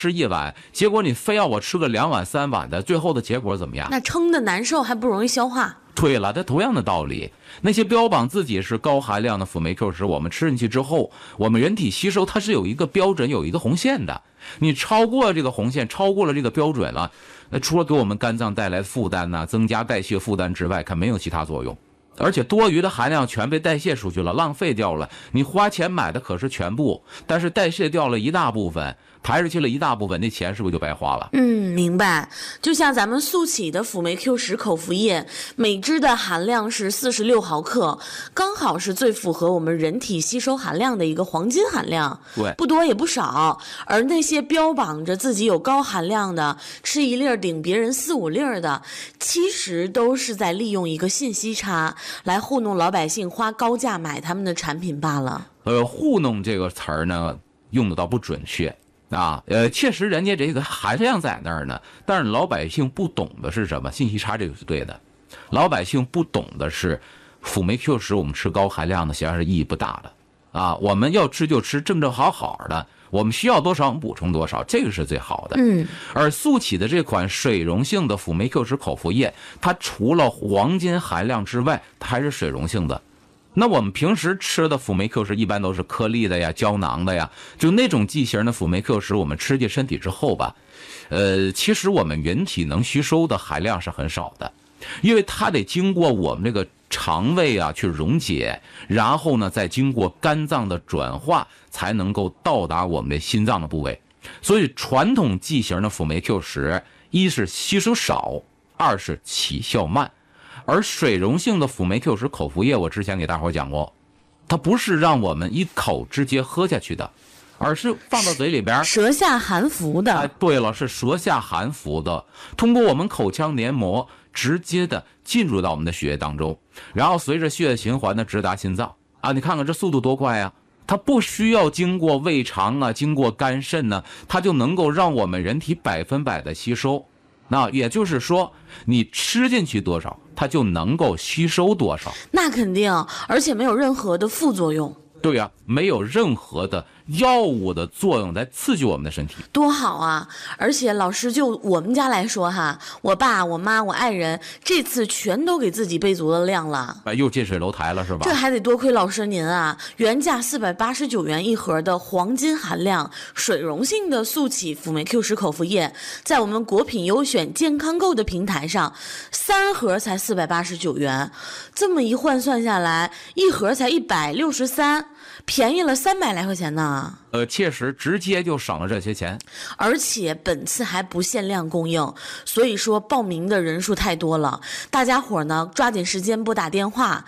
吃1碗，结果你非要我吃个2碗3碗的，最后的结果怎么样？ 那撑的难受，还不容易消化。 对了，它同样的道理，那些标榜自己是高含量的辅酶 Q 食，我们吃进去之后，我们人体吸收它是有一个标准，有一个红线的。你超过这个红线，超过了这个标准了，除了给我们肝脏带来负担呐，增加代谢负担之外，可没有其他作用。而且多余的含量全被代谢出去了，浪费掉了。你花钱买的可是全部，但是代谢掉了一大部分，排出去了一大部分，那钱是不是就白花了？ 明白。就像咱们速起的辅酶 Q10口服液，每支的含量是46毫克，刚好是最符合我们人体吸收含量的一个黄金含量， 对， 不多也不少。而那些标榜着自己有高含量的，吃一粒顶别人4、5粒的，其实都是在利用一个信息差来糊弄老百姓花高价买他们的产品罢了。 糊弄这个词儿呢，用的倒不准确啊。确实人家这个含量在那儿呢，但是老百姓不懂的是什么？信息差这个是对的。老百姓不懂的是，辅酶 Q 食我们吃高含量的，实际上是意义不大的啊。我们要吃就吃正正好好的，我们需要多少我们补充多少，这个是最好的。而速起的这款水溶性的辅酶 Q 食口服液，它除了黄金含量之外，它还是水溶性的。那我们平时吃的辅酶 Q 食一般都是颗粒的呀、胶囊的呀，就那种剂型的辅酶 Q 食，我们吃进身体之后吧，其实我们人体能吸收的含量是很少的，因为它得经过我们这个肠胃啊去溶解，然后呢再经过肝脏的转化，才能够到达我们的心脏的部位。所以传统剂型的辅酶 Q 食，一是吸收少，二是起效慢。而水溶性的辅酶 Q 食口服液，我之前给大伙讲过，它不是让我们一口直接喝下去的，而是放到嘴里边舌下含服的。 对了，是舌下含服的，通过我们口腔黏膜直接的进入到我们的血液当中，然后随着血液循环的直达心脏啊！你看看这速度多快啊！它不需要经过胃肠啊，经过肝肾呢，它就能够让我们人体100%的吸收。那也就是说，你吃进去多少，它就能够吸收多少。 那肯定，而且没有任何的副作用。 对呀，没有任何的药物的作用来刺激我们的身体， 多好啊！而且老师，就我们家来说哈，我爸、我妈、我爱人这次全都给自己备足了量了。 又近水楼台了是吧？ 这还得多亏老师您啊！原价489元一盒的黄金含量水溶性的速起辅酶 Q 食口服液，在我们国品优选健康购的平台上，3盒才489元，这么一换算下来，一盒才163，便宜了300来块钱呢。 确实直接就省了这些钱， 而且本次还不限量供应，所以说报名的人数太多了，大家伙呢抓紧时间拨打电话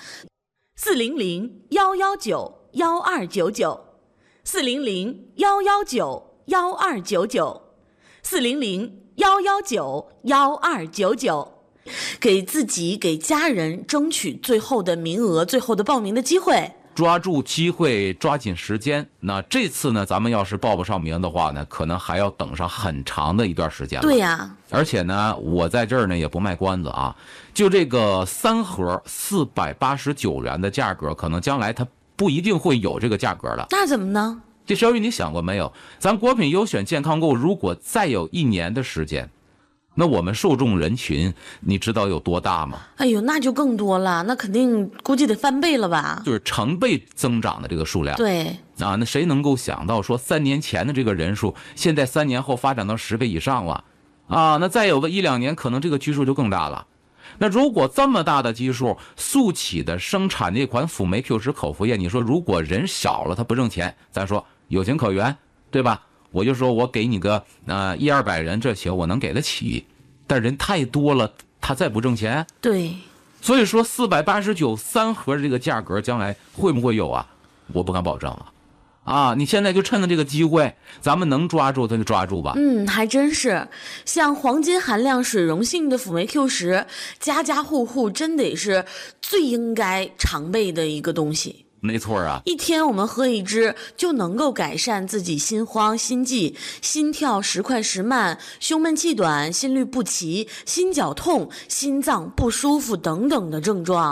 400-119-1299，400-119-1299，400-119-1299，给自己给家人争取最后的名额，最后的报名的机会。 抓住机会，抓紧时间。那这次呢，咱们要是报不上名的话呢，可能还要等上很长的一段时间了。 对呀， 而且呢，我在这儿呢也不卖关子啊，就这个3盒489元的价格，可能将来它不一定会有这个价格了。 那怎么呢？ 这小雨你想过没有？咱国品优选健康购如果再有1年的时间，那我们受众人群你知道有多大吗？ 哎呦，那就更多了，那肯定估计得翻倍了吧？ 就是成倍增长的这个数量。 对啊，那谁能够想到说3年前的这个人数，现在3年后发展到10倍以上了啊？那再有个1、2年，可能这个基数就更大了。那如果这么大的基数，速起的生产这款辅酶 Q 食口服液，你说如果人少了，它不挣钱，咱说有情可原，对吧？我就说我给你个100-200人，这行我能给得起，但人太多了，他再不挣钱。 对， 所以说489-3盒这个价格将来会不会有啊？我不敢保证了啊！你现在就趁着这个机会，咱们能抓住咱就抓住吧。 还真是，像黄金含量水溶性的辅酶 Q 食，家家户户真得是最应该常备的一个东西。 没错啊， 一天我们喝一支就能够改善自己心慌、心悸、心跳时快时慢、胸闷气短、心律不齐、心绞痛、心脏不舒服等等的症状。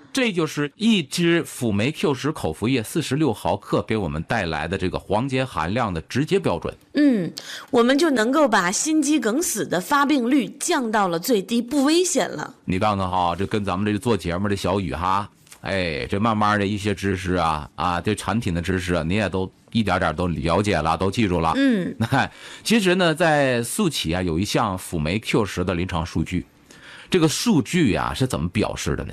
这就是一支辅酶 Q10口服液46毫克给我们带来的这个黄金含量的直接标准。 我们就能够把心肌梗死的发病率降到了最低，不危险了。 你看看哈，这跟咱们这个做节目的小雨哈，哎，这慢慢的一些知识啊，这产品的知识啊，你也都一点点都了解了，都记住了。其实呢，在速启啊有一项辅酶 Q10的临床数据，这个数据啊是怎么表示的呢？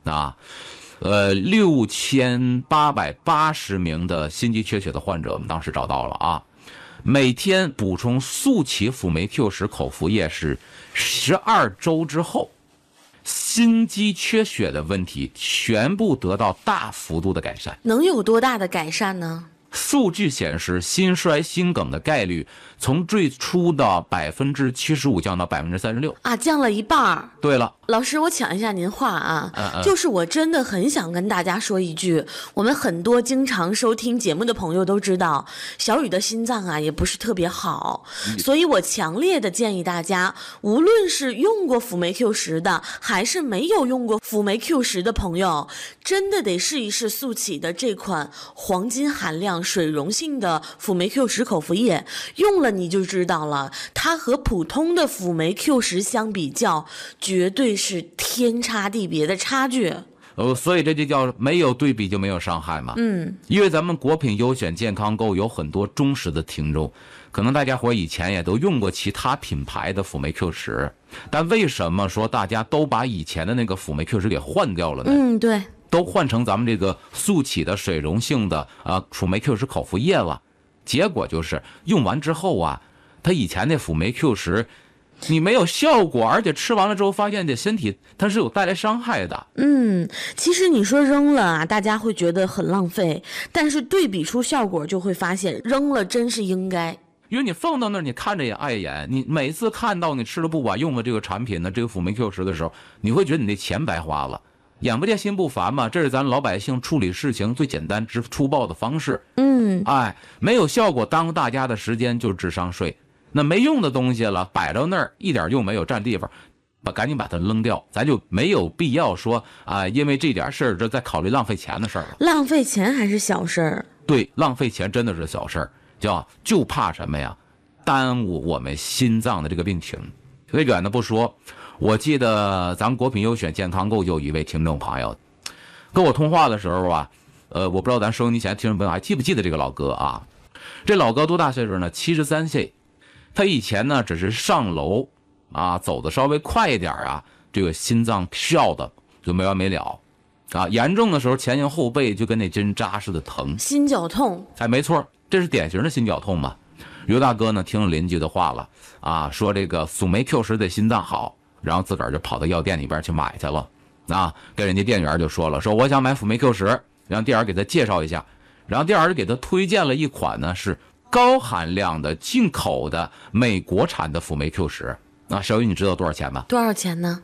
6880名的心肌缺血的患者，我们当时找到了啊，每天补充速启辅酶 Q10口服液是12周之后，心肌缺血的问题全部得到大幅度的改善。 能有多大的改善呢？ 数据显示，心衰心梗的概率从最初的75%降到36% 啊，降了一半。 对了， 老师，我抢一下您话啊，就是我真的很想跟大家说一句，我们很多经常收听节目的朋友都知道，小雨的心脏啊也不是特别好，所以我强烈的建议大家，无论是用过辅酶 Q10的，还是没有用过辅酶 Q10的朋友，真的得试一试速启的这款黄金含量水溶性的辅酶 Q10口服液，用了你就知道了，它和普通的辅酶 Q10相比较，绝对是天差地别的差距。 所以这就叫没有对比就没有伤害嘛。因为咱们国品优选健康购有很多忠实的听众，可能大家伙以前也都用过其他品牌的辅酶 Q10，但为什么说大家都把以前的那个辅酶 Q10给换掉了呢？ 对， 都换成咱们这个速启的水溶性的辅酶 Q10口服液了。结果就是用完之后啊，它以前那辅酶 Q10你没有效果，而且吃完了之后发现这身体它是有带来伤害的。 其实你说扔了啊，大家会觉得很浪费，但是对比出效果就会发现扔了真是应该。 因为你放到那儿，你看着也碍眼。你每次看到你吃了不管用的这个产品呢，这个辅酶 Q10的时候，你会觉得你那钱白花了。眼不见心不烦嘛，这是咱老百姓处理事情最简单直粗暴的方式。没有效果，耽误大家的时间就是智商税。那没用的东西了，摆到那儿一点用没有，占地方，赶紧把它扔掉，咱就没有必要说因为这点事儿这在考虑浪费钱的事儿了。 浪费钱还是小事儿？ 对，浪费钱真的是小事儿，就怕什么呀？耽误我们心脏的这个病情。所以远的不说，我记得咱们国品优选健康购就有一位听众朋友跟我通话的时候啊，我不知道咱收音机前听众朋友还记不记得这个老哥啊？这老哥多大岁数呢？73岁。他以前呢只是上楼走的稍微快一点这个心脏跳的就没完没了严重的时候前仰后背就跟那针扎似的疼， 心绞痛。 没错，这是典型的心绞痛嘛。刘大哥呢听了邻居的话了说这个辅酶 Q10对心脏好，然后自个儿就跑到药店里边去买去了跟人家店员就说了，说我想买辅酶 Q10，让店员给他介绍一下，然后店员就给他推荐了一款呢是高含量的进口的美国产的辅酶 Q10。小雨你知道多少钱吗？ 多少钱呢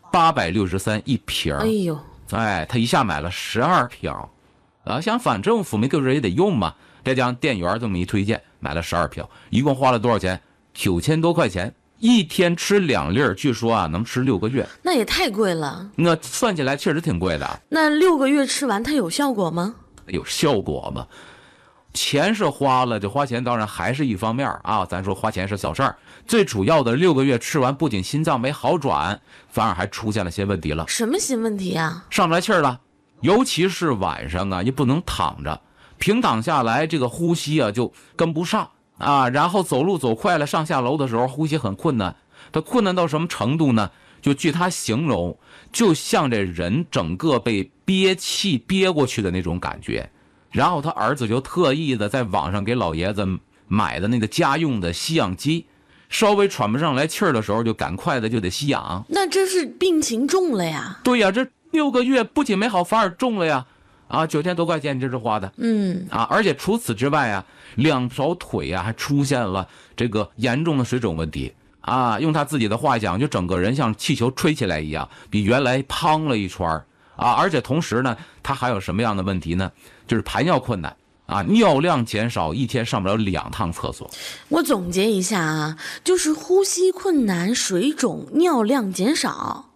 ？863一瓶。 哎呦， 他一下买了12瓶想反正辅酶 Q10也得用嘛，再加上店员这么一推荐，买了12瓶，一共花了多少钱？9000多块钱，一天吃2粒，据说能吃6个月。 那也太贵了。 那算起来确实挺贵的。 那6个月吃完它有效果吗？ 有效果吗？钱是花了，这花钱当然还是一方面咱说花钱是小事儿，最主要的6个月吃完，不仅心脏没好转，反而还出现了些问题了。 什么新问题啊？ 上不来气儿了，尤其是晚上也不能躺着，平躺下来这个呼吸就跟不上然后走路走快了，上下楼的时候呼吸很困难。他困难到什么程度呢？就据他形容，就像这人整个被憋气憋过去的那种感觉。然后他儿子就特意的在网上给老爷子买的那个家用的吸氧机，稍微喘不上来气儿的时候就赶快的就得吸氧。 那这是病情重了呀。 对呀，这6个月不仅没好，反而重了呀！9000多块钱你这是花的。而且除此之外2条腿还出现了这个严重的水肿问题用他自己的话讲，就整个人像气球吹起来一样，比原来胖了一圈而且同时呢，他还有什么样的问题呢？就是排尿困难尿量减少，一天上不了2趟厕所。 我总结一下就是呼吸困难、水肿、尿量减少。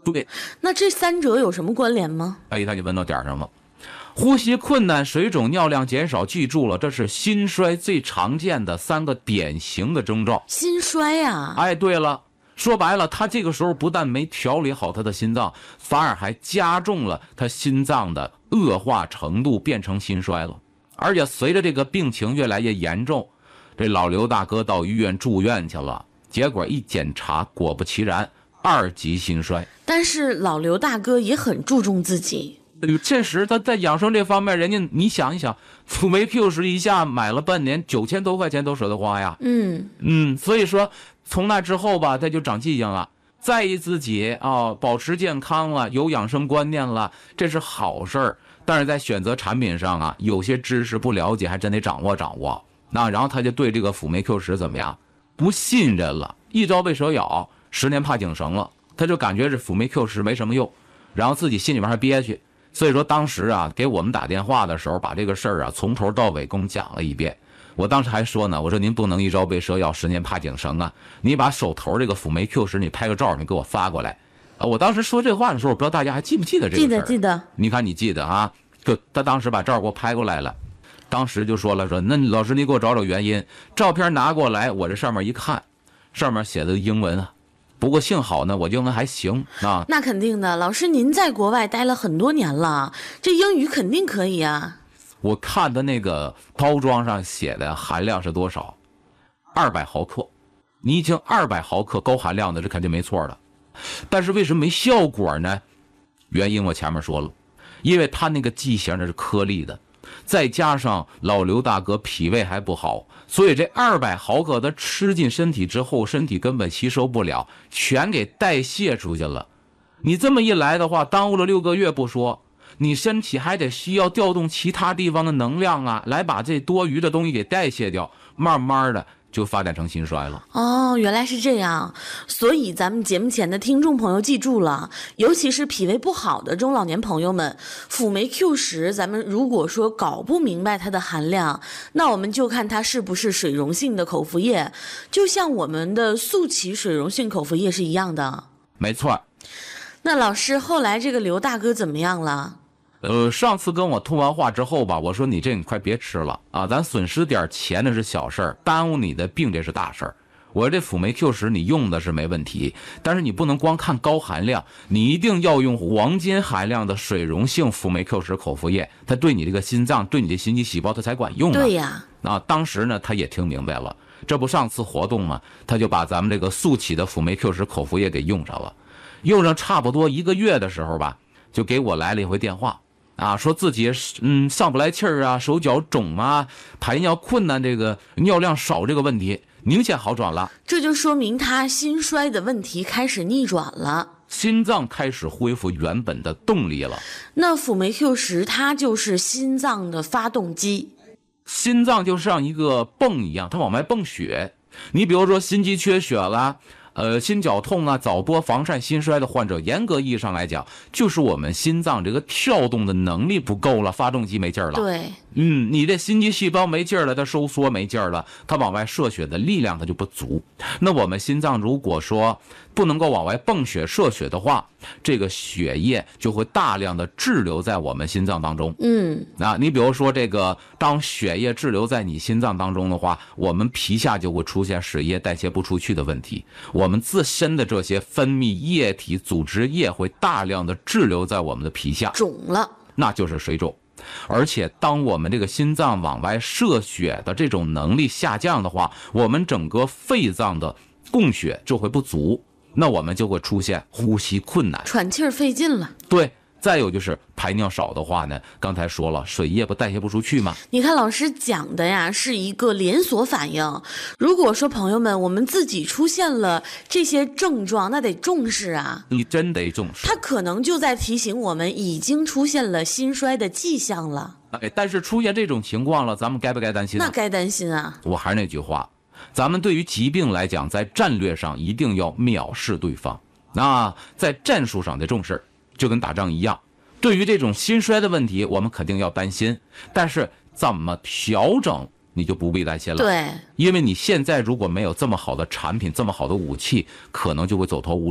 对， 那这三者有什么关联吗？ 一看就问到点上了。呼吸困难、水肿、尿量减少，记住了，这是心衰最常见的3个典型的征兆。 心衰啊！ 对了，说白了，他这个时候不但没调理好他的心脏，反而还加重了他心脏的恶化程度，变成心衰了。而且随着这个病情越来越严重，这老刘大哥到医院住院去了，结果一检查，果不其然，2级心衰。 但是老刘大哥也很注重自己。 确实，他在养生这方面，人家你想一想，辅酶 Q10一下买了半年，9000多块钱都舍得花呀。所以说从那之后吧，他就长记性了，在意自己保持健康了，有养生观念了，这是好事儿。但是在选择产品上啊，有些知识不了解，还真得掌握掌握。然后他就对这个辅酶 Q10怎么样？不信任了，一朝被蛇咬，10年怕井绳了。他就感觉这辅酶 Q10没什么用，然后自己心里边还憋屈。所以说当时啊，给我们打电话的时候，把这个事儿啊从头到尾跟我们讲了一遍。我当时还说呢，我说您不能一朝被蛇咬，10年怕井绳啊！你把手头这个辅酶 Q10，你拍个照，你给我发过来。我当时说这话的时候，我不知道大家还记不记得这个事儿？ 记得。 你看你记得啊？就他当时把照给我拍过来了，当时就说了，说那老师你给我找找原因。照片拿过来，我这上面一看，上面写的英文啊。不过幸好呢，我英文还行啊。 那肯定的，老师您在国外待了很多年了，这英语肯定可以啊。 我看的那个包装上写的含量是多少？200毫克。你已经200毫克高含量的，这肯定没错的。但是为什么没效果呢？原因我前面说了，因为它那个剂型那是颗粒的，再加上老刘大哥脾胃还不好，所以这200毫克的吃进身体之后，身体根本吸收不了，全给代谢出去了。你这么一来的话，耽误了6个月不说，你身体还得需要调动其他地方的能量啊，来把这多余的东西给代谢掉，慢慢的就发展成心衰了。 原来是这样。所以咱们节目前的听众朋友记住了，尤其是脾胃不好的中老年朋友们，辅酶 Q10咱们如果说搞不明白它的含量，那我们就看它是不是水溶性的口服液，就像我们的速ฉี水溶性口服液是一样的。 没错。 那老师后来这个刘大哥怎么样了？ 上次跟我通完话之后吧，我说你这你快别吃了啊，咱损失点钱那是小事儿，耽误你的病这是大事儿。我说这辅酶 Q10你用的是没问题，但是你不能光看高含量，你一定要用黄金含量的水溶性辅酶 Q10口服液，它对你这个心脏，对你的心肌细胞它才管用啊。 对呀。 当时呢他也听明白了，这不上次活动嘛，他就把咱们这个速ฉี的辅酶 Q10口服液给用上了，用上差不多1个月的时候吧，就给我来了一回电话。说自己上不来气儿啊，手脚肿啊，排尿困难，这个尿量少这个问题明显好转了。 这就说明他心衰的问题开始逆转了， 心脏开始恢复原本的动力了。 那辅酶 Q10它就是心脏的发动机， 心脏就像一个泵一样，它往外泵血。你比如说心肌缺血了，心绞痛啊，早搏、房颤、心衰的患者，严格意义上来讲，就是我们心脏这个跳动的能力不够了，发动机没劲儿了。 对， 你这心肌细胞没劲儿了，它收缩没劲儿了，它往外射血的力量它就不足。那我们心脏如果说不能够往外泵血射血的话，这个血液就会大量的滞留在我们心脏当中。你比如说这个，当血液滞留在你心脏当中的话，我们皮下就会出现水液代谢不出去的问题，我们自身的这些分泌液体组织液会大量的滞留在我们的皮下， 肿了， 那就是水肿。而且当我们这个心脏往外射血的这种能力下降的话，我们整个肺脏的供血就会不足，那我们就会出现呼吸困难， 喘气儿费劲了。 对，再有就是排尿少的话呢，刚才说了，水液不代谢不出去吗？ 你看老师讲的呀，是一个连锁反应。如果说朋友们我们自己出现了这些症状，那得重视啊， 你真得重视。 它可能就在提醒我们已经出现了心衰的迹象了。 但是出现这种情况了，咱们该不该担心呢？ 那该担心啊。 我还是那句话，咱们对于疾病来讲，在战略上一定要藐视对方，在战术上得重视，就跟打仗一样。对于这种心衰的问题，我们肯定要担心，但是怎么调整你就不必担心了。 对， 因为你现在如果没有这么好的产品，这么好的武器，可能就会走投无路。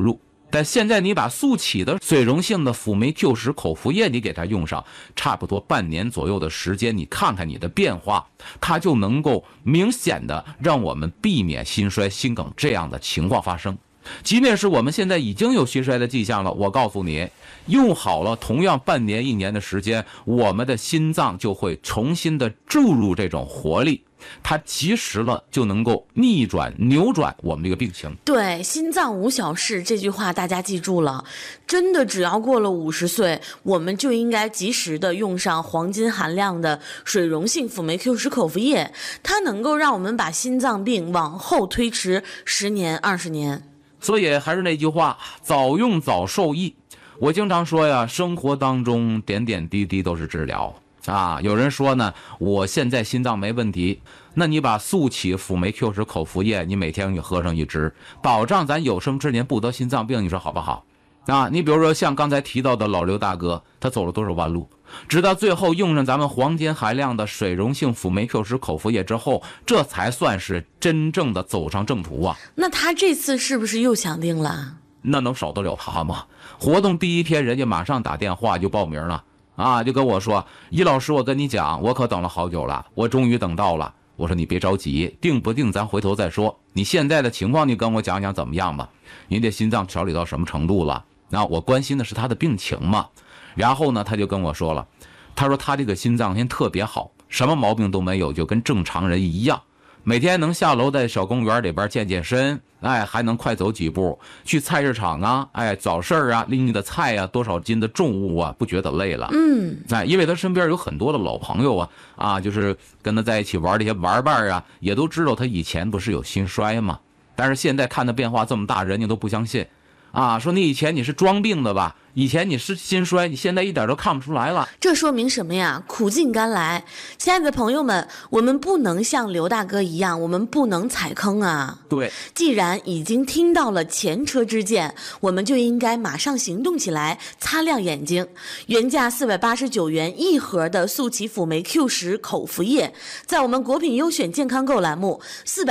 但现在你把速启的水溶性的辅酶 Q10口服液你给它用上，差不多半年左右的时间，你看看你的变化，它就能够明显的让我们避免心衰心梗这样的情况发生。即便是我们现在已经有心衰的迹象了，我告诉你，用好了同样半年1年的时间，我们的心脏就会重新的注入这种活力，它及时了就能够逆转扭转我们这个病情。 对，心脏无小事这句话大家记住了，真的只要过了50岁，我们就应该及时的用上黄金含量的水溶性辅酶 Q10口服液，它能够让我们把心脏病往后推迟10年20年。 所以还是那句话，早用早受益。我经常说呀，生活当中点点滴滴都是治疗啊。有人说呢，我现在心脏没问题，那你把速启辅酶 Q10口服液，你每天你喝上1支，保障咱有生之年不得心脏病，你说好不好？啊，你比如说像刚才提到的老刘大哥，他走了多少弯路，直到最后用上咱们黄金含量的水溶性辅酶 Q10口服液之后，这才算是真正的走上正途啊。 那他这次是不是又抢定了？ 那能少得了他吗？活动第1天，人家马上打电话就报名了啊，就跟我说，易老师，我跟你讲，我可等了好久了，我终于等到了。我说你别着急，定不定咱回头再说，你现在的情况你跟我讲讲怎么样吧？您这心脏调理到什么程度了？那我关心的是他的病情嘛。然后呢，他就跟我说了，他说他这个心脏现在特别好，什么毛病都没有，就跟正常人一样，每天能下楼在小公园里边健健身，哎，还能快走几步，去菜市场啊，哎，早市啊，拎的菜啊，多少斤的重物啊，不觉得累了。哎，因为他身边有很多的老朋友啊，就是跟他在一起玩这些玩伴啊，也都知道他以前不是有心衰嘛，但是现在看他变化这么大，人家都不相信啊，说你以前你是装病的吧？以前你是心衰，你现在一点都看不出来了。 这说明什么呀？苦尽甘来。亲爱的朋友们，我们不能像刘大哥一样，我们不能踩坑啊。 对， 既然已经听到了前车之鉴，我们就应该马上行动起来，擦亮眼睛。原价489元1盒的速启辅酶 Q10口服液，在我们国品优选健康购栏目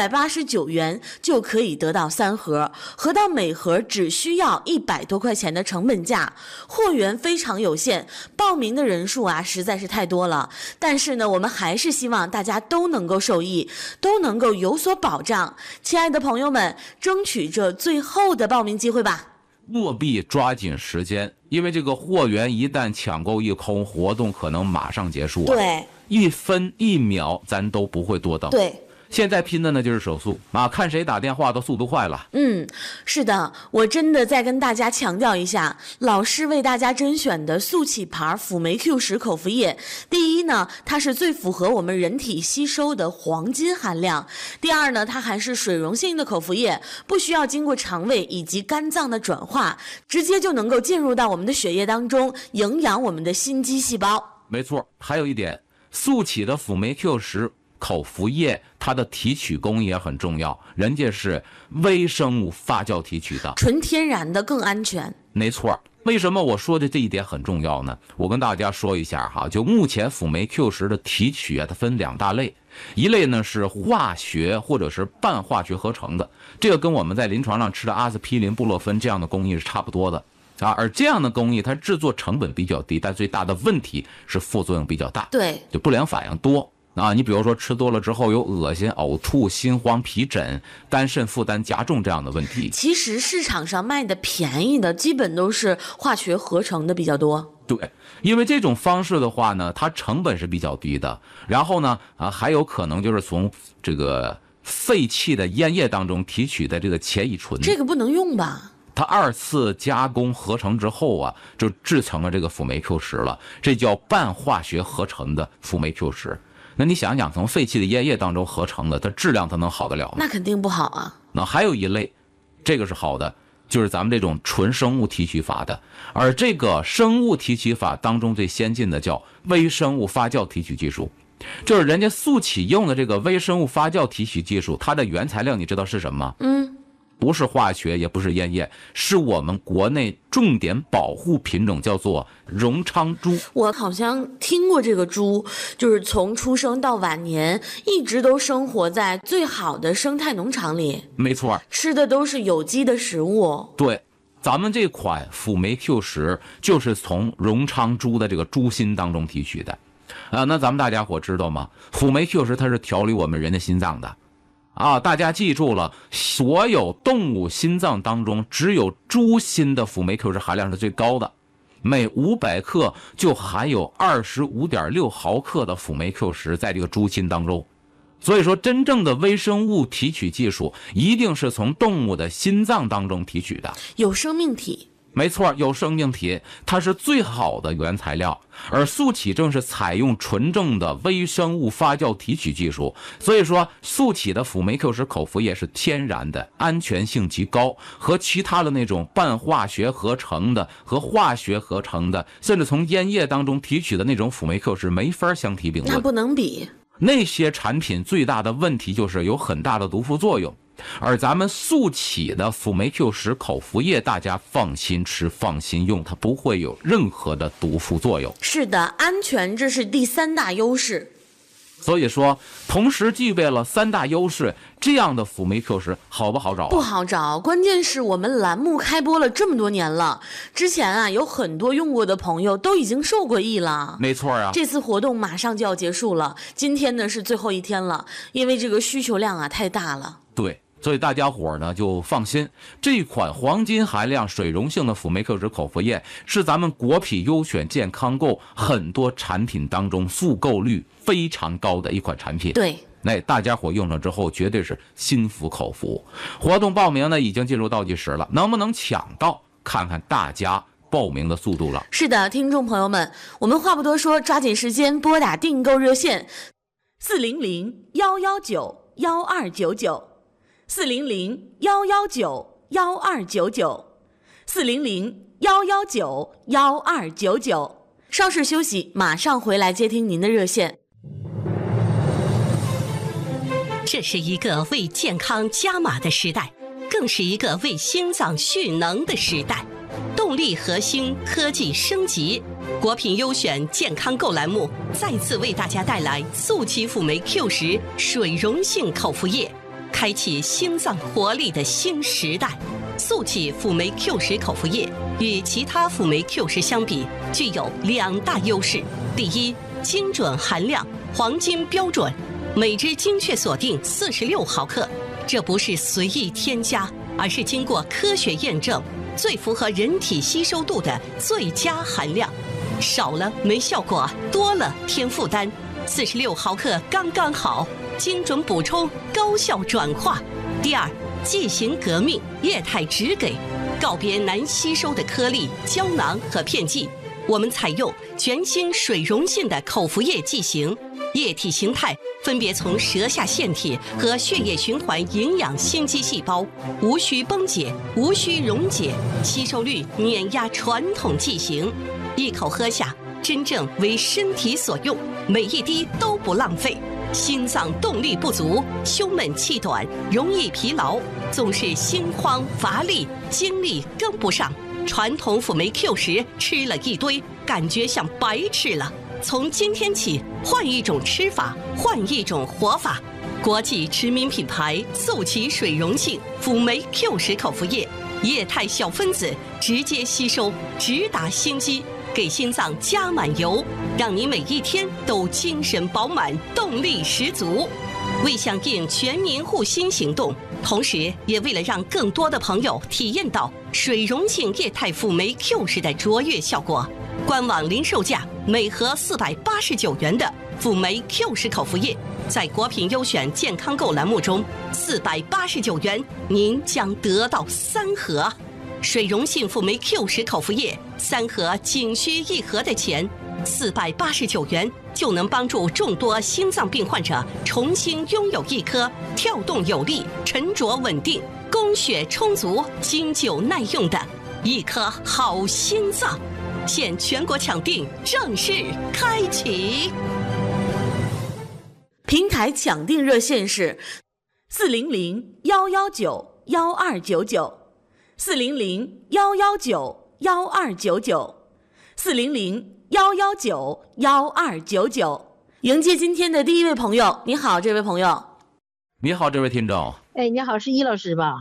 489元就可以得到3盒，合到每盒只需要100多块钱的成本价。货源非常有限，报名的人数啊实在是太多了，但是呢，我们还是希望大家都能够受益，都能够有所保障。亲爱的朋友们，争取这最后的报名机会吧， 务必抓紧时间，因为这个货源一旦抢购一空，活动可能马上结束啊。 对 ，1分1秒咱都不会多等。 对， 现在拼的呢就是手速啊，看谁打电话都速度快了。 是的，我真的再跟大家强调一下，老师为大家甄选的速启牌辅酶 Q10口服液，第一呢，它是最符合我们人体吸收的黄金含量；第二呢，它还是水溶性的口服液，不需要经过肠胃以及肝脏的转化，直接就能够进入到我们的血液当中，营养我们的心肌细胞。 没错，还有一点，速启的辅酶 Q10口服液，它的提取工艺也很重要，人家是微生物发酵提取的， 纯天然的更安全。 没错。为什么我说的这一点很重要呢？我跟大家说一下哈，就目前辅酶 Q10的提取啊，它分2大类，一类呢是化学或者是半化学合成的，这个跟我们在临床上吃的阿司匹林、布洛芬这样的工艺是差不多的啊。而这样的工艺它制作成本比较低，但最大的问题是副作用比较大， 对， 就不良反应多。啊，你比如说吃多了之后有恶心、呕吐、心慌、皮疹、肝肾负担加重这样的问题。 其实市场上卖的便宜的基本都是化学合成的比较多。 对，因为这种方式的话呢，它成本是比较低的，然后呢还有可能就是从这个废弃的烟叶当中提取的这个前乙醇， 这个不能用吧？ 它2次加工合成之后啊，就制成了这个辅酶 Q10了，这叫半化学合成的辅酶 Q10。那你想想，从废弃的烟叶当中合成的，它质量它能好得了吗？ 那肯定不好啊。 那还有一类，这个是好的，就是咱们这种纯生物提取法的。而这个生物提取法当中最先进的叫微生物发酵提取技术，就是人家速启用的这个微生物发酵提取技术，它的原材料你知道是什么吗？不是化学，也不是烟叶，是我们国内重点保护品种，叫做荣昌猪。 我好像听过这个猪，就是从出生到晚年一直都生活在最好的生态农场里。 没错， 吃的都是有机的食物。 对， 咱们这款辅酶 Q10就是从荣昌猪的这个猪心当中提取的，那咱们大家伙知道吗？辅酶 Q10它是调理我们人的心脏的，大家记住了，所有动物心脏当中只有猪心的辅酶 Q10含量是最高的，每500克就含有25.6毫克的辅酶 Q10在这个猪心当中。所以说，真正的微生物提取技术一定是从动物的心脏当中提取的， 有生命体。 没错，有生命体，它是最好的原材料。而速起正是采用纯正的微生物发酵提取技术，所以说速起的辅酶 Q10口服液是天然的，安全性极高，和其他的那种半化学合成的和化学合成的，甚至从烟叶当中提取的那种辅酶 Q10没法相提并论。 那不能比。 那些产品最大的问题就是有很大的毒副作用，而咱们速起的辅酶 Q10口服液，大家放心吃放心用，它不会有任何的毒副作用。 是的，安全这是第3大优势。 所以说，同时具备了3大优势，这样的辅酶 Q10好不好找？ 不好找，关键是我们栏目开播了这么多年了，之前有很多用过的朋友都已经受过益了。 没错啊， 这次活动马上就要结束了，今天呢是最后一天了，因为这个需求量太大了。 对。所以大家伙呢就放心，这款黄金含量水溶性的辅酶 Q10口服液是咱们国品优选健康购很多产品当中复购率非常高的一款产品。 对， 大家伙用了之后绝对是心服口服。活动报名呢已经进入倒计时了，能不能抢到？看看大家报名的速度了。 是的，听众朋友们，我们话不多说，抓紧时间拨打订购热线400-119-1299。400-119-1299 400-119-1299。稍事休息，马上回来接听您的热线。 这是一个为健康加码的时代，更是一个为心脏蓄能的时代。动力核心，科技升级，国品优选健康购栏目再次为大家带来速起辅酶 Q10水溶性口服液，开启心脏活力的新时代。速起辅酶 Q10口服液与其他辅酶 Q10相比，具有2大优势。第一，精准含量，黄金标准，每支精确锁定46毫克，这不是随意添加，而是经过科学验证，最符合人体吸收度的最佳含量。少了没效果，多了添负担，46毫克刚刚好，精准补充，高效转化。第二，剂型革命，液态直给，告别难吸收的颗粒、胶囊和片剂，我们采用全新水溶性的口服液剂型，液体形态分别从舌下腺体和血液循环营养心肌细胞，无需崩解，无需溶解，吸收率碾压传统剂型，一口喝下，真正为身体所用，每一滴都不浪费。心脏动力不足，胸闷气短，容易疲劳，总是心慌乏力，精力跟不上。传统辅酶 Q10吃了一堆，感觉像白吃了。从今天起，换一种吃法，换一种活法。国际知名品牌速起水溶性辅酶 Q10口服液，液态小分子，直接吸收，直达心肌，给心脏加满油，让你每一天都精神饱满，动力十足。为响应全民护心行动，同时也为了让更多的朋友体验到水溶性液态辅酶 Q10的卓越效果，官网零售价每盒489元的辅酶 Q10口服液，在国品优选健康购栏目中489元，您将得到3盒。水溶性辅酶 Q10口服液3盒仅需1盒的钱，489元就能帮助众多心脏病患者重新拥有一颗跳动有力、沉着稳定、供血充足、经久耐用的一颗好心脏。现全国抢订正式开启， 平台抢订热线是400-119-1299。400-119-1299 400-119-1299。迎接今天的第一位朋友，你好，这位朋友。 你好，这位听众。 哎，你好，是易老师吧？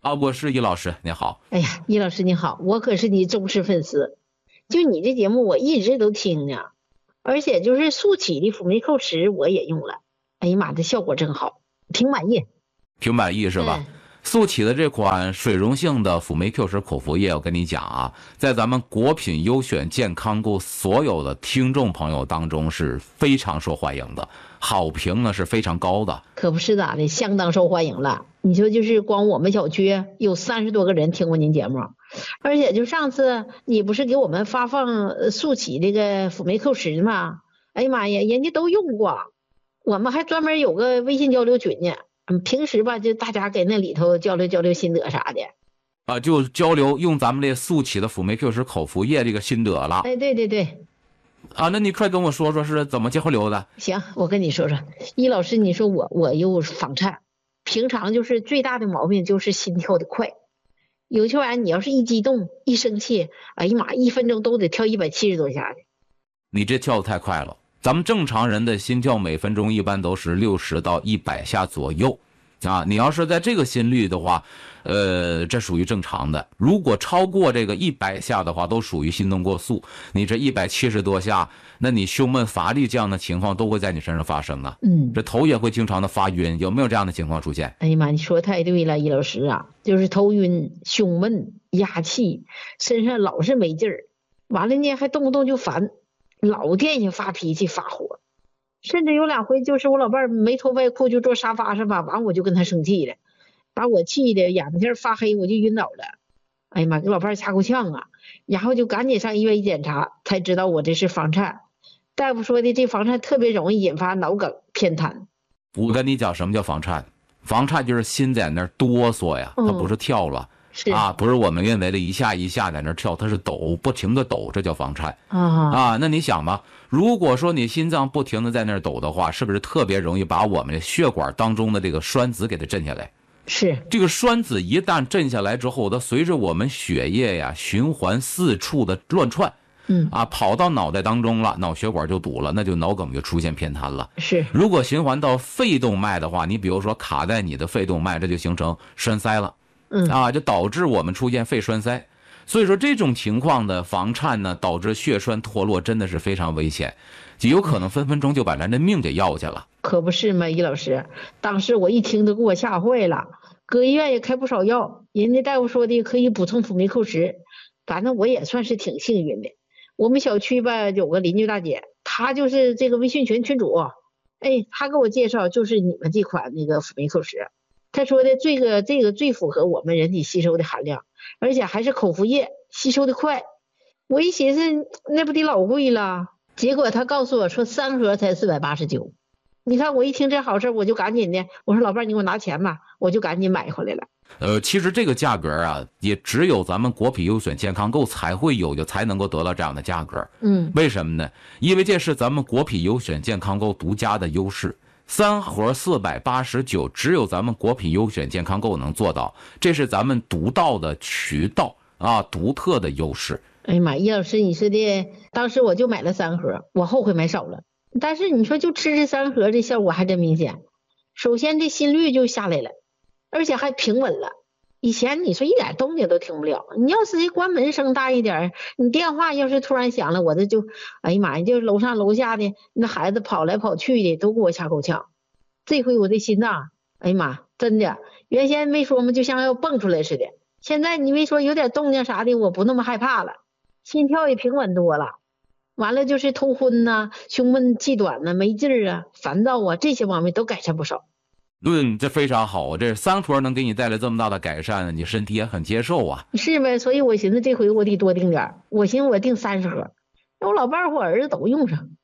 啊，我是易老师，你好。 哎呀，易老师你好，我可是你忠实粉丝，就你这节目我一直都听呢，而且就是速起的辅酶蔻池我也用了，哎呀妈，这效果真好，挺满意。 挺满意是吧？速起的这款水溶性的辅酶 Q 十口服液，我跟你讲啊，在咱们国品优选健康购所有的听众朋友当中是非常受欢迎的，好评呢是非常高的。 可不是咋的，相当受欢迎了。你说就是光我们小区有30多个人听过您节目，而且就上次你不是给我们发放速起这个辅酶 Q 十吗？哎呀妈呀，人家都用过，我们还专门有个微信交流群呢。平时吧，就大家给那里头交流交流心得啥的啊，就交流用咱们这速起的辅酶 Q 十口服液这个心得了。 哎，对对对， 啊，那你快跟我说说是怎么交流的？ 行，我跟你说说，易老师，你说我又房颤，平常就是最大的毛病就是心跳的快，有些玩意儿你要是一激动一生气，哎呀妈，1分钟都得跳170多下的。 你这跳得太快了。咱们正常人的心跳每分钟一般都是60到100下左右，啊，你要是在这个心率的话，这属于正常的。如果超过这个100下的话，都属于心动过速。你这170多下，那你胸闷乏力这样的情况都会在你身上发生啊。这头也会经常的发晕，有没有这样的情况出现？ 哎呀妈，你说太对了，易老师啊，就是头晕、胸闷、压气，身上老是没劲儿，完了呢还动不动就烦。老惦记发脾气发火，甚至有2回就是我老伴儿没脱外裤就坐沙发上吧，完我就跟他生气了，把我气的眼睛发黑，我就晕倒了。哎呀妈，给老伴儿掐够呛啊，然后就赶紧上医院一检查，才知道我这是房颤。大夫说的这房颤特别容易引发脑梗偏瘫。 我跟你讲什么叫房颤，房颤就是心在那儿哆嗦呀，它不是跳了。啊，不是我们认为的一下一下在那跳，它是抖，不停的抖，这叫房颤啊。那你想吧，如果说你心脏不停的在那抖的话，是不是特别容易把我们血管当中的这个栓子给它震下来？ 是， 这个栓子一旦震下来之后，它随着我们血液呀循环四处的乱窜，跑到脑袋当中了，脑血管就堵了，那就脑梗就出现偏瘫了。 是， 如果循环到肺动脉的话，你比如说卡在你的肺动脉，这就形成栓塞了。就导致我们出现肺栓塞，所以说这种情况的房颤呢，导致血栓脱落，真的是非常危险，就有可能分分钟就把咱的命给要去了。 可不是嘛，易老师，当时我一听都给我吓坏了，搁医院也开不少药，人家大夫说的可以补充辅酶 Q 十，反正我也算是挺幸运的。我们小区吧有个邻居大姐，她就是这个微信群主，哎，她给我介绍就是你们这款那个辅酶 Q 十。他说的这个最符合我们人体吸收的含量，而且还是口服液，吸收的快。我一寻思那不得老贵了，结果他告诉我说3盒才489。你看我一听这好事，我就赶紧的，我说老伴儿你给我拿钱吧，我就赶紧买回来了。 其实这个价格啊，也只有咱们国品优选健康购才会有，就才能够得到这样的价格。为什么呢？因为这是咱们国品优选健康购独家的优势。3盒489，只有咱们国品优选健康购能做到，这是咱们独到的渠道啊，独特的优势。 哎呀妈，易老师，你说的，当时我就买了3盒，我后悔买少了。但是你说就吃这3盒，这效果还真明显。首先这心率就下来了，而且还平稳了。以前你说一点动静都听不了，你要是关门声大一点，你电话要是突然响了，我这就，哎呀妈呀，就楼上楼下的那孩子跑来跑去的都给我掐够呛。这回我的心脏，哎呀妈，真的，原先没说嘛，就像要蹦出来似的。现在你没说有点动静啥的，我不那么害怕了，心跳也平稳多了。完了就是头昏呐、胸闷气短呐、没劲儿啊、烦躁啊，这些方面都改善不少。 这非常好，这3盒能给你带来这么大的改善，你身体也很接受啊。 是呗，所以我寻思这回我得多订点，我寻思我订30盒，我老伴儿和我儿子都用上。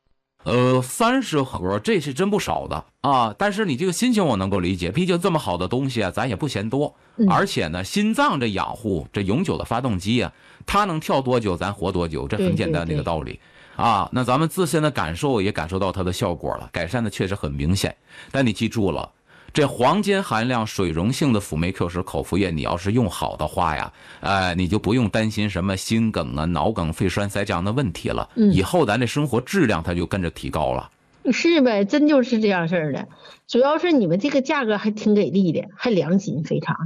30盒这是真不少的啊，但是你这个心情我能够理解，毕竟这么好的东西啊，咱也不嫌多。而且呢，心脏这养护，这永久的发动机啊，它能跳多久，咱活多久，这很简单的一个道理。啊，那咱们自身的感受也感受到它的效果了，改善的确实很明显。但你记住了，这黄金含量水溶性的辅酶 Q 十口服液，你要是用好的话呀，你就不用担心什么心梗啊、脑梗、肺栓塞这样的问题了。以后咱的生活质量它就跟着提高了。 是呗，真就是这样事儿的。主要是你们这个价格还挺给力的，还良心非常的。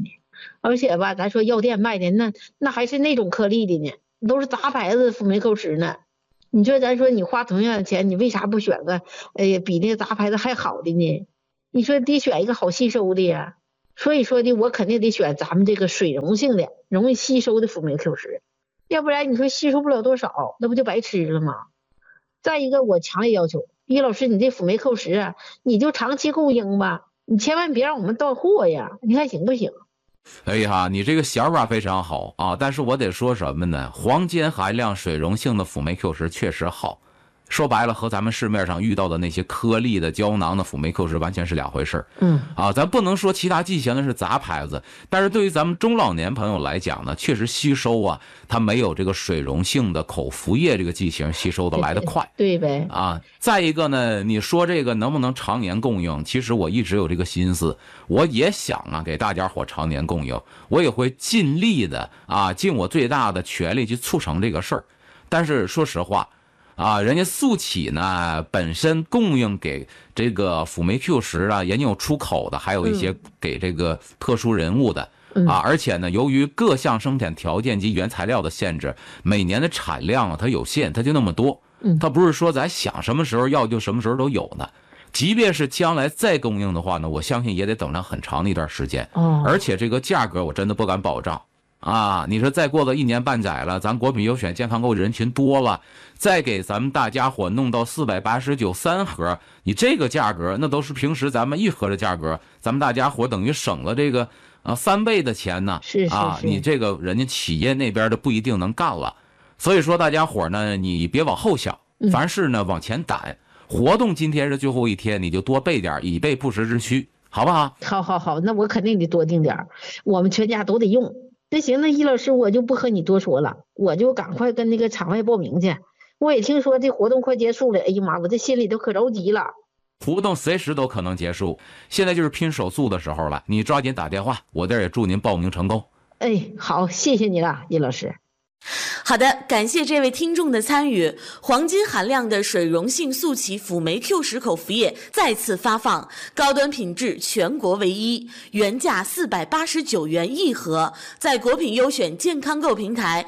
而且吧，咱说药店卖的那还是那种颗粒的呢，都是杂牌子辅酶Q10呢。你说咱说你花同样的钱，你为啥不选个比那个杂牌子还好的呢？你说得选一个好吸收的呀。所以说的我肯定得选咱们这个水溶性的容易吸收的辅酶Q10，要不然你说吸收不了多少，那不就白吃了吗？再一个我强烈要求叶老师，你这辅酶Q10啊，你就长期供应吧，你千万别让我们断货呀，你看行不行？ 哎呀，你这个想法非常好啊，但是我得说什么呢？黄金含量水溶性的辅酶Q10确实好，说白了和咱们市面上遇到的那些颗粒的胶囊的辅酶Q10完全是两回事。咱不能说其他剂型的是杂牌子，但是对于咱们中老年朋友来讲呢，确实吸收啊，它没有这个水溶性的口服液这个剂型吸收的来得快。 对呗。 再一个呢，你说这个能不能常年供应？其实我一直有这个心思，我也想啊给大家伙常年供应，我也会尽力的尽我最大的全力去促成这个事儿。但是说实话。人家速启呢本身供应给这个辅酶Q10人家有出口的，还有一些给这个特殊人物的而且呢，由于各项生产条件及原材料的限制，每年的产量它有限，它就那么多，它不是说咱想什么时候要就什么时候都有呢。即便是将来再供应的话呢，我相信也得等上很长的一段时间，而且这个价格我真的不敢保障。你说再过了1年半载了，咱国品优选健康购人群多了，再给咱们大家伙弄到489 3盒，你这个价格那都是平时咱们1盒的价格，咱们大家伙等于省了这个3倍的钱呢。 是你这个人家企业那边的不一定能干了，所以说大家伙呢，你别往后想，凡事呢往前赶。活动今天是最后一天，你就多备点，以备不时之需，好不好？ 好，那我肯定得多订点，我们全家都得用。那行，那易老师我就不和你多说了，我就赶快跟那个场外报名去。我也听说这活动快结束了，哎呀妈，我这心里都可着急了。 活动随时都可能结束，现在就是拼手速的时候了，你抓紧打电话，我这儿也祝您报名成功。 好，谢谢你了，易老师。 好的，感谢这位听众的参与。黄金含量的水溶性速启辅酶Q10口服液再次发放，高端品质，全国唯一，原价489元1盒，在国品优选健康购平台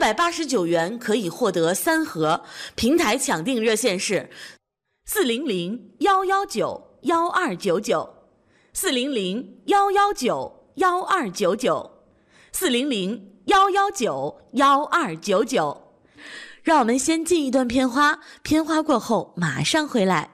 489元可以获得3盒。平台抢订热线是400-119-1299 400-119-1299 400-119-1299。让我们先进一段片花，片花过后马上回来。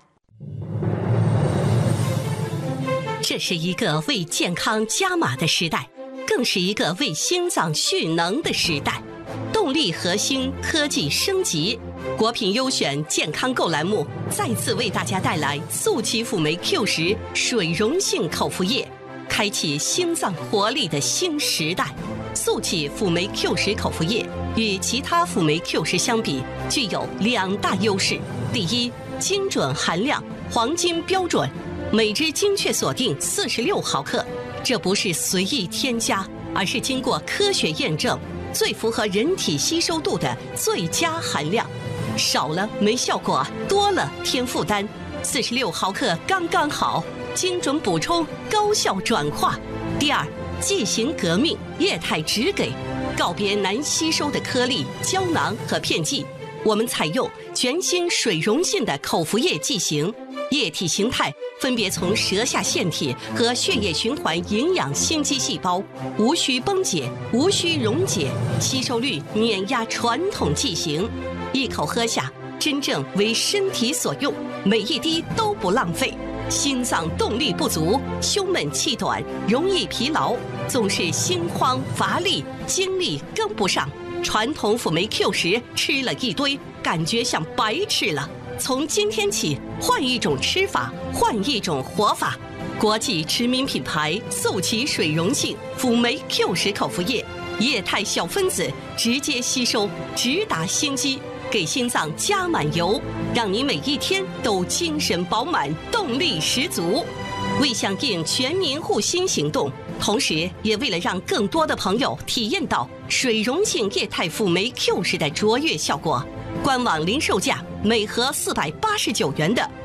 这是一个为健康加码的时代，更是一个为心脏蓄能的时代。动力核心，科技升级，国品优选健康购栏目再次为大家带来速启辅酶Q10水溶性口服液，开启心脏活力的新时代。速启辅酶Q10口服液与其他辅酶Q10相比，具有2大优势。第一，精准含量，黄金标准，每支精确锁定46毫克，这不是随意添加，而是经过科学验证，最符合人体吸收度的最佳含量。少了没效果，多了添负担。46毫克刚刚好，精准补充，高效转化。第二，剂型革命，液态只给，告别难吸收的颗粒、胶囊和片剂，我们采用全新水溶性的口服液剂型，液体形态分别从舌下腺体和血液循环营养心肌细胞，无需崩解，无需溶解，吸收率碾压传统剂型，一口喝下，真正为身体所用，每一滴都不浪费。心脏动力不足，胸闷气短，容易疲劳，总是心慌乏力，精力跟不上。传统辅酶Q10吃了一堆，感觉像白吃了。从今天起，换一种吃法，换一种活法。国际知名品牌速启水溶性辅酶Q10口服液，液态小分子，直接吸收，直达心肌，给心脏加满油，让你每一天都精神饱满，动力十足。为响应全民护心行动，同时也为了让更多的朋友体验到水溶性液态辅酶Q10的卓越效果，官网零售价每盒489元的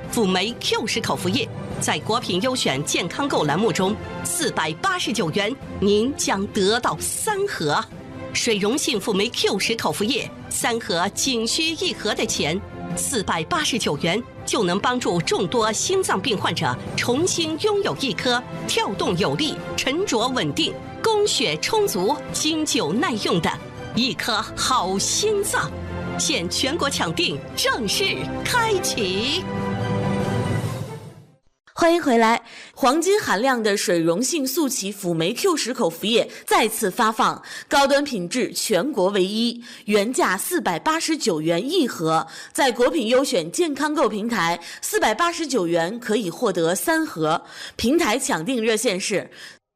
辅酶 Q10口服液，在国品优选健康购栏目中，489元您将得到3盒。水溶性辅酶 Q10口服液3盒仅需1盒的钱，489元就能帮助众多心脏病患者重新拥有一颗跳动有力、沉着稳定、供血充足、经久耐用的一颗好心脏。现全国抢订正式开启。 欢迎回来！黄金含量的水溶性速起辅酶 Q10口服液再次发放，高端品质，全国唯一，原价489元1盒，在国品优选健康购平台489元可以获得3盒。平台抢订热线是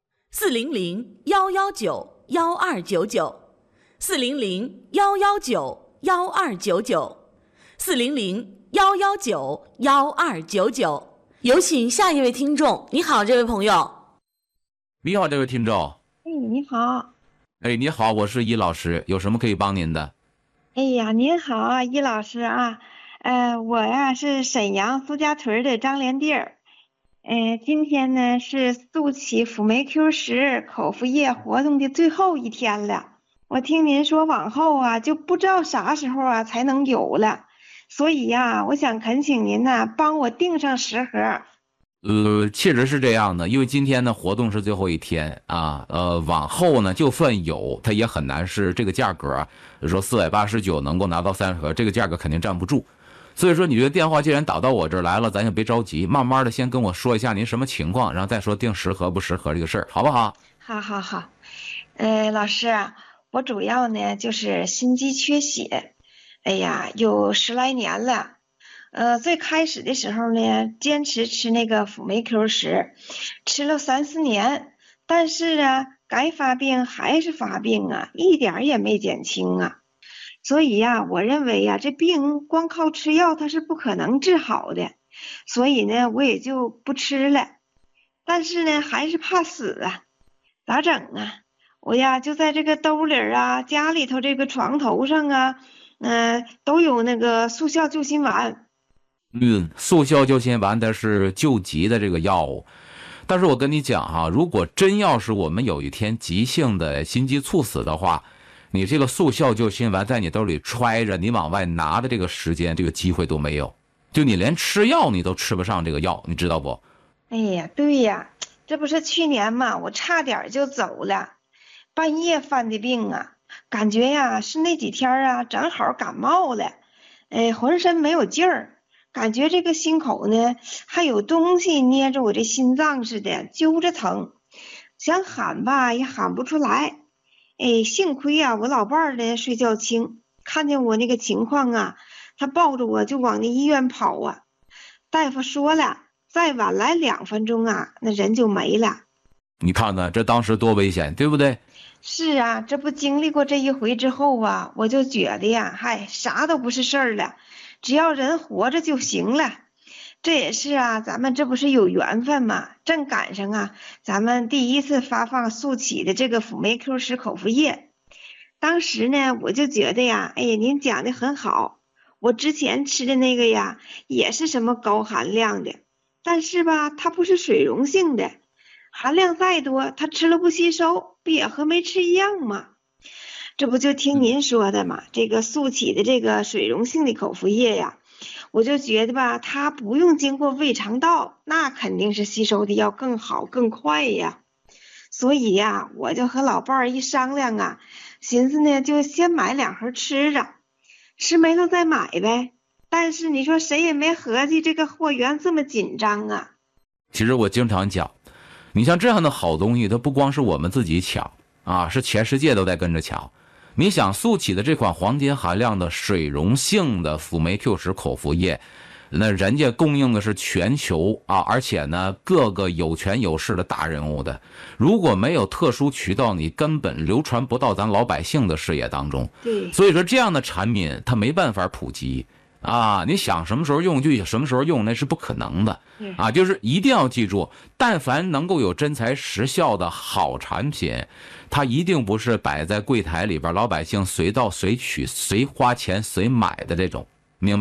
400-119-1299，400-119-1299，400-119-1299。有请下一位听众。你好，这位朋友。 你好，这位听众。 你好。 你好，我是易老师，有什么可以帮您的？ 哎呀，您好啊，易老师啊。我呀是沈阳苏家屯的张连弟儿。今天呢是速起辅酶 Q10口服液活动的最后一天了。我听您说往后啊就不知道啥时候啊才能有了。所以呀，我想恳请您呢，帮我订上10盒。 确实是这样的，因为今天呢活动是最后一天啊，往后呢就算有，它也很难是这个价格，说489能够拿到3盒，这个价格肯定站不住。所以说，你这个电话既然打到我这儿来了，咱也别着急，慢慢的先跟我说一下您什么情况，然后再说订10盒不10盒这个事儿，好不好？ 好。老师啊，我主要呢就是心肌缺血。哎呀，有10来年了。最开始的时候呢，坚持吃那个辅酶 Q10，吃了3、4年，但是啊，该发病还是发病啊，一点也没减轻啊。所以呀，我认为呀，这病光靠吃药它是不可能治好的，所以呢，我也就不吃了。但是呢，还是怕死啊，咋整啊？我呀，就在这个兜里啊，家里头这个床头上啊。都有那个速效救心丸。 速效救心丸它是救急的这个药物，但是我跟你讲哈，如果真要是我们有一天急性的心肌猝死的话，你这个速效救心丸在你兜里揣着，你往外拿的这个时间，这个机会都没有，就你连吃药你都吃不上这个药，你知道不？ 哎呀，对呀，这不是去年嘛，我差点就走了，半夜犯的病啊。感觉呀是那几天啊正好感冒了，浑身没有劲儿，感觉这个心口呢还有东西捏着我这心脏似的，揪着疼，想喊吧也喊不出来。幸亏呀我老伴儿呢睡觉轻，看见我那个情况啊，他抱着我就往那医院跑啊。大夫说了，再晚来2分钟啊，那人就没了。 你看看这当时多危险，对不对？ 是啊，这不经历过这一回之后啊，我就觉得呀，啥都不是事儿了，只要人活着就行了。这也是啊，咱们这不是有缘分嘛，正赶上啊，咱们第一次发放速起的这个辅酶 Q10口服液。当时呢，我就觉得呀，您讲的很好，我之前吃的那个呀，也是什么高含量的，但是吧，它不是水溶性的。含量再多，它吃了不吸收，不也和没吃一样吗？这不就听您说的嘛，这个速起的这个水溶性的口服液呀，我就觉得吧，它不用经过胃肠道，那肯定是吸收的要更好更快呀。所以呀，我就和老伴儿一商量啊，寻思呢就先买2盒吃着，吃没了再买呗。但是你说谁也没合计这个货源这么紧张啊。 其实我经常讲，你像这样的好东西，它不光是我们自己抢啊，是全世界都在跟着抢。你想速起的这款黄金含量的水溶性的辅酶 Q10口服液，那人家供应的是全球啊，而且呢各个有权有势的大人物的，如果没有特殊渠道，你根本流传不到咱老百姓的视野当中。 对， 所以说这样的产品它没办法普及啊，你想什么时候用就什么时候用，那是不可能的啊！就是一定要记住，但凡能够有真材实效的好产品，它一定不是摆在柜台里边，老百姓随到随取、随花钱随买的这种，明白吧？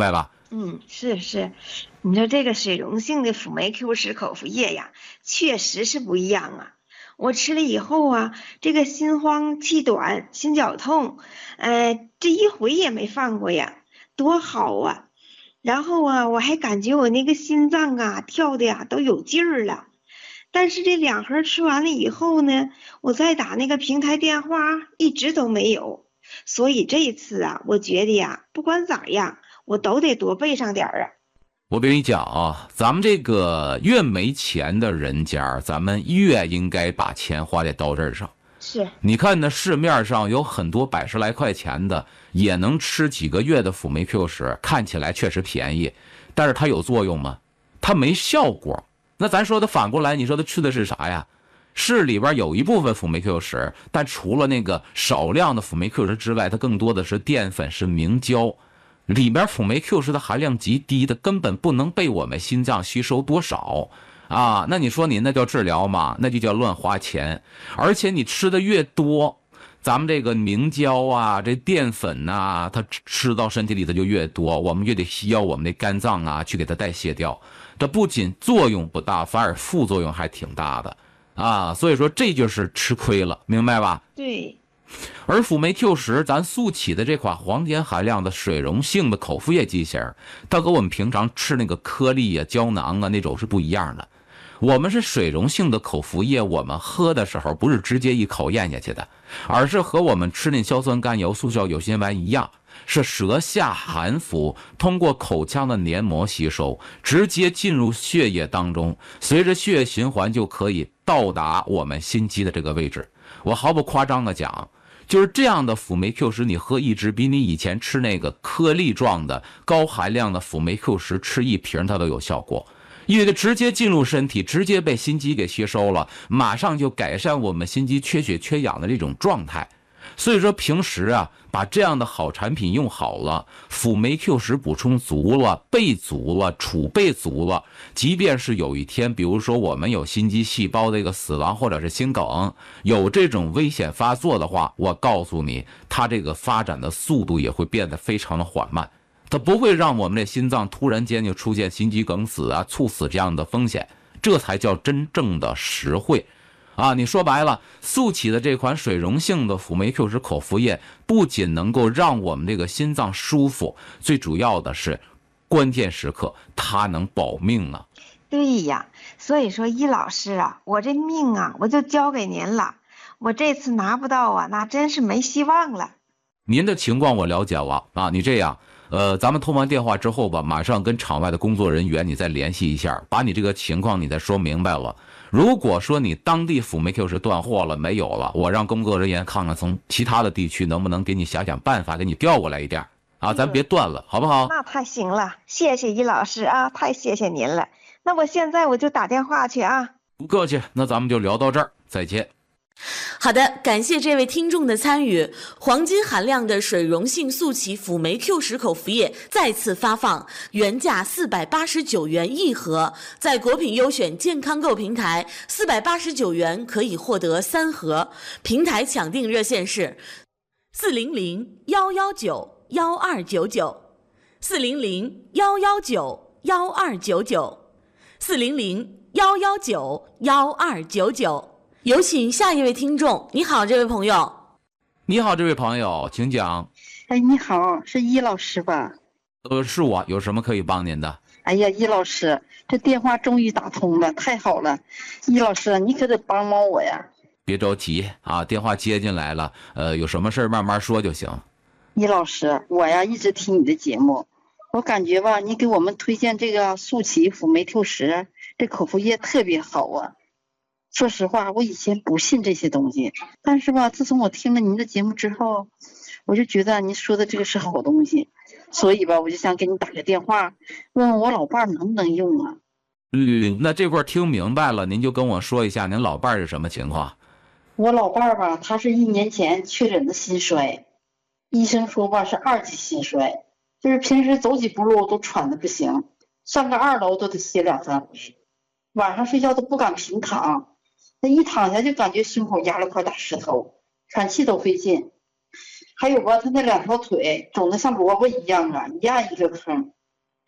是，你说这个水溶性的辅酶 Q10口服液呀，确实是不一样啊。我吃了以后啊，这个心慌气短、心绞痛，这一回也没犯过呀，多好啊！然后啊，我还感觉我那个心脏啊跳的呀都有劲儿了。但是这2盒吃完了以后呢，我再打那个平台电话一直都没有。所以这一次啊，我觉得呀，不管咋样，我都得多备上点儿啊。 我跟你讲啊，咱们这个越没钱的人家，咱们越应该把钱花在刀刃上。 是， 你看那市面上有很多100-10来块钱的，也能吃几个月的辅酶 Q10，看起来确实便宜，但是它有作用吗？它没效果。那咱说的反过来，你说它吃的是啥呀？是里边有一部分辅酶 Q10，但除了那个少量的辅酶 Q10之外，它更多的是淀粉，是明胶。里面辅酶 Q10的含量极低的，根本不能被我们心脏吸收多少啊！那你说你那叫治疗吗？那就叫乱花钱。而且你吃的越多，咱们这个明胶啊，这淀粉啊，它吃到身体里的就越多，我们越得需要我们的肝脏啊去给它代谢掉。这不仅作用不大，反而副作用还挺大的啊！所以说这就是吃亏了，明白吧？ 对。 而辅酶 Q10，咱速起的这款黄金含量的水溶性的口服液机型，它和我们平常吃那个颗粒啊、胶囊啊那种是不一样的。我们是水溶性的口服液，我们喝的时候不是直接一口咽下去的，而是和我们吃那硝酸甘油、速效有辛烷一样，是舌下含服，通过口腔的黏膜吸收，直接进入血液当中，随着血液循环就可以到达我们心肌的这个位置。我毫不夸张的讲，就是这样的辅酶 Q10，你喝一支比你以前吃那个颗粒状的高含量的辅酶 Q10吃一瓶它都有效果，因为它直接进入身体，直接被心肌给吸收了，马上就改善我们心肌缺血缺氧的这种状态。所以说平时啊，把这样的好产品用好了，辅酶 Q10补充足了，备足了，储备足了，即便是有一天比如说我们有心肌细胞的一个死亡或者是心梗，有这种危险发作的话，我告诉你，它这个发展的速度也会变得非常的缓慢，它不会让我们这心脏突然间就出现心肌梗死啊、猝死这样的风险，这才叫真正的实惠啊！你说白了，速起的这款水溶性的辅酶 Q10口服液，不仅能够让我们这个心脏舒服，最主要的是，关键时刻它能保命啊！ 对呀，所以说易老师啊，我这命啊，我就交给您了。我这次拿不到啊，那真是没希望了。 您的情况我了解了啊，你这样，咱们通完电话之后吧，马上跟场外的工作人员你再联系一下，把你这个情况你再说明白了。如果说你当地辅酶 Q10断货了没有了，我让工作人员看看从其他的地区能不能给你想办法给你调过来一点啊，咱别断了，好不好？ 那太行了，谢谢易老师啊，太谢谢您了。那我现在我就打电话去啊。 不客气，那咱们就聊到这儿，再见。 好的，感谢这位听众的参与。黄金含量的水溶性速起辅酶 Q10口服液再次发放，原价489元一盒，在国品优选健康购平台489元可以获得3盒。平台抢订热线是400-119-1299，400-119-1299，400-119-1299。有请下一位听众。你好，这位朋友。 你好，这位朋友，请讲。 哎，你好，是易老师吧？ 是我，有什么可以帮您的？ 哎呀，易老师，这电话终于打通了，太好了！易老师，你可得帮帮我呀！ 别着急啊，电话接进来了，有什么事慢慢说就行。 易老师，我呀一直听你的节目，我感觉吧，你给我们推荐这个速起辅酶 Q10这口服液特别好啊。说实话，我以前不信这些东西，但是吧，自从我听了您的节目之后，我就觉得您说的这个是好东西，所以吧，我就想给你打个电话，问问我老伴能不能用啊？ 那这块听明白了，您就跟我说一下您老伴是什么情况。 我老伴吧，他是1年前确诊的心衰，医生说吧是2级心衰，就是平时走几步路都喘得不行，上个2楼都得歇2、3回，晚上睡觉都不敢平躺。他一躺下就感觉胸口压了块大石头，喘气都费劲。还有吧，他那2条腿肿得像萝卜一样啊，一按一个坑。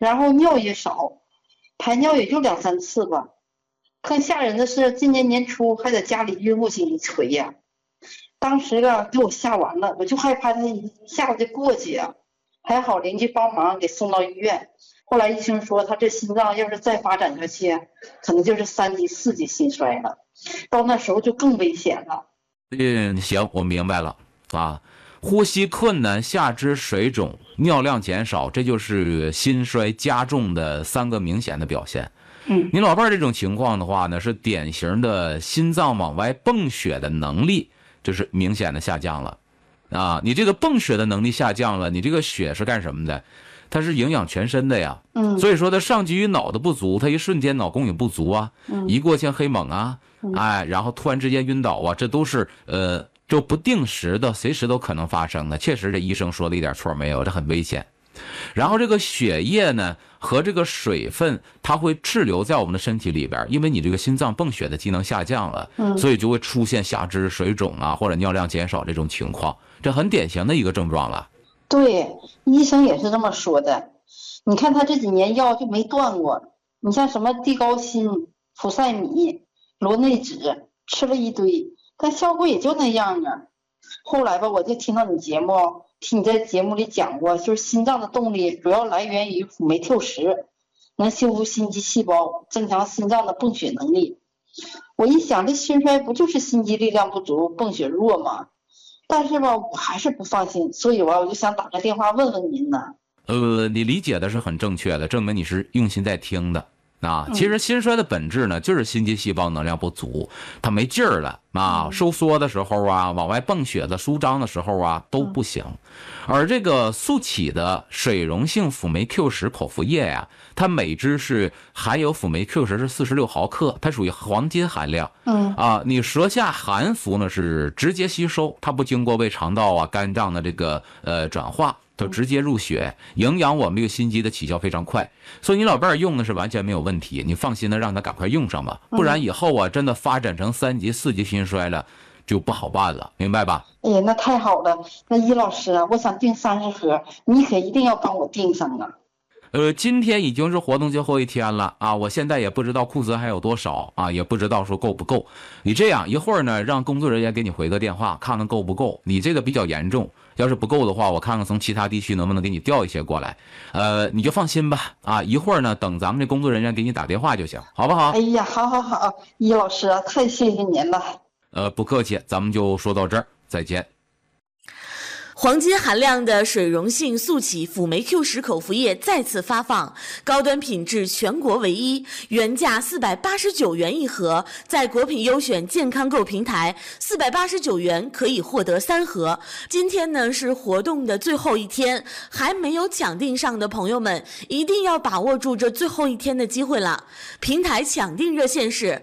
然后尿也少，排尿也就2、3次吧。更吓人的是，今年年初还在家里孕妇心一捶呀，当时啊给我吓完了，我就害怕他一下子就过去呀。还好邻居帮忙给送到医院，后来医生说他这心脏要是再发展下去，可能就是3级、4级心衰了，到那时候就更危险了。 行，我明白了啊。呼吸困难、下肢水肿、尿量减少，这就是心衰加重的3个明显的表现。您老伴儿这种情况的话呢，是典型的心脏往外泵血的能力就是明显的下降了啊。你这个泵血的能力下降了，你这个血是干什么的？它是营养全身的呀。所以说它上基于脑的不足，它一瞬间脑供应不足啊，一过性黑猛啊，然后突然之间晕倒啊，这都是就不定时的，随时都可能发生的。确实这医生说的一点错没有，这很危险。然后这个血液呢和这个水分它会滞留在我们的身体里边，因为你这个心脏泵血的机能下降了，所以就会出现下肢水肿啊或者尿量减少这种情况，这很典型的一个症状了。 对，医生也是这么说的。你看他这几年药就没断过，你像什么地高辛、普赛米、罗内酯，吃了一堆，但效果也就那样啊。后来吧，我就听到你节目，听你在节目里讲过，就是心脏的动力主要来源于辅酶 Q10，能修复心肌细胞，增强心脏的泵血能力。我一想，这心衰不就是心肌力量不足、泵血弱吗？但是吧，我还是不放心，所以吧，我就想打个电话问问您呢。 你理解的是很正确的，证明你是用心在听的。其实心衰的本质呢，就是心肌细胞能量不足，它没劲儿了啊，收缩的时候啊，往外泵血的舒张的时候啊都不行。而这个速起的水溶性辅酶 Q10 口服液呀，它每支是含有辅酶 Q10是46毫克，它属于黄金含量。你舌下含服呢是直接吸收，它不经过胃肠道啊、肝脏的这个转化。就直接入血，营养我们这个心肌的起效非常快，所以你老伴儿用的是完全没有问题，你放心的让他赶快用上吧，不然以后啊真的发展成3级、4级心衰了，就不好办了，明白吧？ 哎呀，那太好了，那易老师啊，我想订30盒，你可一定要帮我订上啊。 今天已经是活动最后一天了啊！我现在也不知道库存还有多少啊，也不知道说够不够。你这样一会儿呢，让工作人员给你回个电话，看看够不够。你这个比较严重，要是不够的话，我看看从其他地区能不能给你调一些过来。你就放心吧啊！一会儿呢，等咱们这工作人员给你打电话就行，好不好？ 哎呀，好，易老师啊，太谢谢您了。 不客气，咱们就说到这儿，再见。 黄金含量的水溶性速起辅酶 Q10口服液再次发放，高端品质，全国唯一，原价489元一盒，在国品优选健康购平台489元可以获得3盒。今天呢是活动的最后一天，还没有抢订上的朋友们，一定要把握住这最后一天的机会了。平台抢订热线是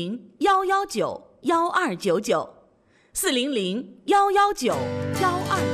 400-119-1299。400-119-1299。